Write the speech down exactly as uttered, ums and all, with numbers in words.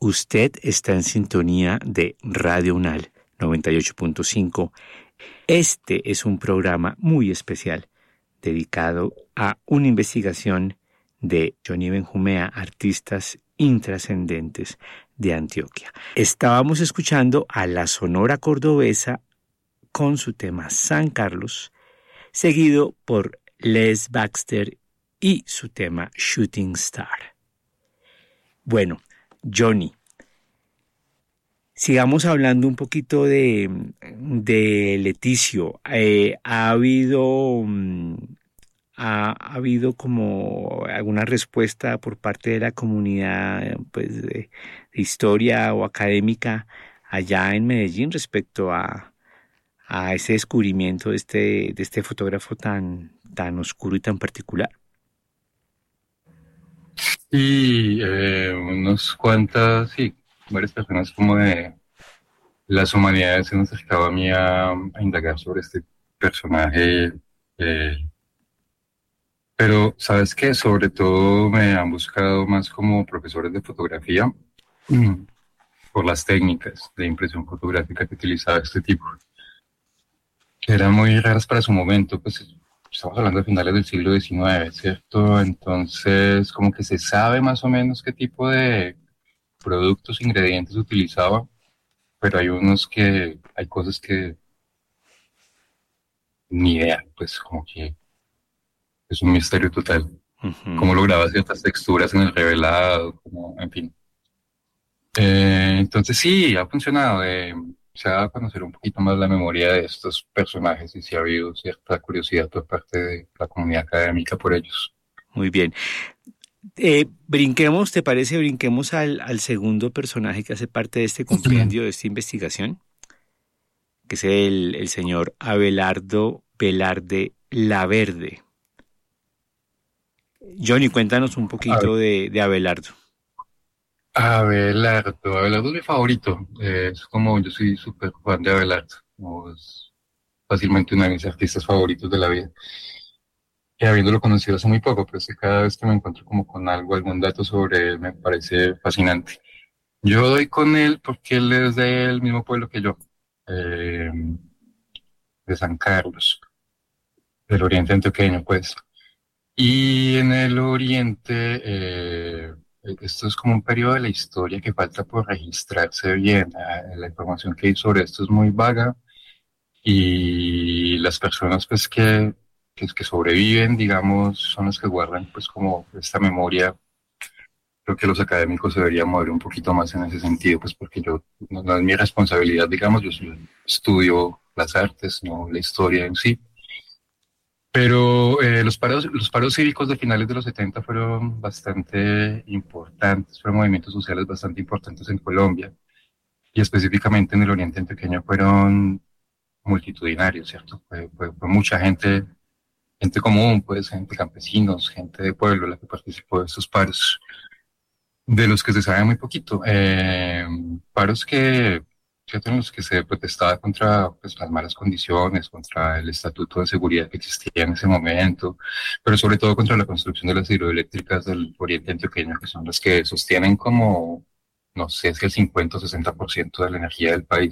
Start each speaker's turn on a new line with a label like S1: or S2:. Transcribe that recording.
S1: Usted está en sintonía de Radio UNAL noventa y ocho punto cinco. Este es un programa muy especial dedicado a una investigación de Johnny Benjumea, artistas intrascendentes de Antioquia. Estábamos escuchando a la Sonora Cordobesa con su tema San Carlos, seguido por Les Baxter y su tema Shooting Star. Bueno, Johnny, sigamos hablando un poquito de, de Leticio. Eh, ha habido... Ha, ha habido como alguna respuesta por parte de la comunidad, pues, de, de historia o académica allá en Medellín respecto a, a ese descubrimiento de este, de este fotógrafo tan, tan oscuro y tan particular.
S2: Sí, eh, unos cuantas, sí, varias personas como de las humanidades se han acercado a mí a, a indagar sobre este personaje. Eh, Pero, ¿sabes qué? Sobre todo me han buscado más como profesores de fotografía mm, por las técnicas de impresión fotográfica que utilizaba este tipo, que eran muy raras para su momento, pues estamos hablando de finales del siglo diecinueve, ¿cierto? Entonces, como que se sabe más o menos qué tipo de productos, ingredientes utilizaba, pero hay unos que, hay cosas que ni idea, pues como que es un misterio total.
S1: Uh-huh.
S2: Cómo lograba ciertas texturas en el revelado, como, en fin. Eh, entonces sí, ha funcionado. Eh, se ha dado a conocer un poquito más la memoria de estos personajes y sí ha habido cierta curiosidad por parte de la comunidad académica por ellos.
S1: Muy bien. Eh, brinquemos, ¿te parece? Brinquemos al, al segundo personaje que hace parte de este compendio, de esta investigación, que es el, el señor Abelardo Velarde Laverde. Johnny, cuéntanos un poquito de, de Abelardo.
S2: Abelardo, Abelardo es mi favorito. Eh, es como yo soy súper fan de Abelardo. No, es fácilmente uno de mis artistas favoritos de la vida. Y habiéndolo conocido hace muy poco, pero es que cada vez que me encuentro como con algo, algún dato sobre él, me parece fascinante. Yo doy con él porque él es del mismo pueblo que yo, eh, de San Carlos, del oriente antioqueño, pues. Y en el oriente, eh, esto es como un periodo de la historia que falta por registrarse bien. La, la información que hay sobre esto es muy vaga y las personas pues que, que, que sobreviven, digamos, son las que guardan pues como esta memoria. Creo que los académicos se deberían mover un poquito más en ese sentido, pues porque yo, no, no es mi responsabilidad, digamos, yo estudio las artes, no la historia en sí. Pero eh, los paros, los paros cívicos de finales de los setenta fueron bastante importantes, fueron movimientos sociales bastante importantes en Colombia y específicamente en el oriente antioqueño fueron multitudinarios, ¿cierto? Fue, fue, fue mucha gente, gente común, pues gente campesinos, gente de pueblo la que participó de estos paros, de los que se sabe muy poquito. Eh, paros que ¿cierto? En los que se protestaba contra pues, las malas condiciones, contra el estatuto de seguridad que existía en ese momento, pero sobre todo contra la construcción de las hidroeléctricas del oriente antioqueño, que son las que sostienen como, no sé si el cincuenta o sesenta por ciento de la energía del país.